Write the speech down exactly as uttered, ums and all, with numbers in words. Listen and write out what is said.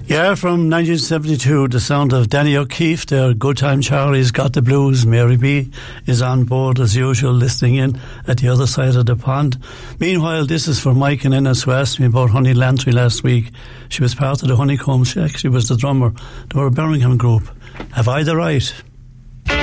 Yeah, from nineteen seventy-two, the sound of Danny O'Keefe there. Good Time Charlie's Got the Blues. Mary B is on board as usual, listening in at the other side of the pond. Meanwhile, this is for Mike and Innes, who asked me about Honey Lantry last week. She was part of the Honeycomb Shack. She was the drummer. They were a Birmingham group. Have I the right?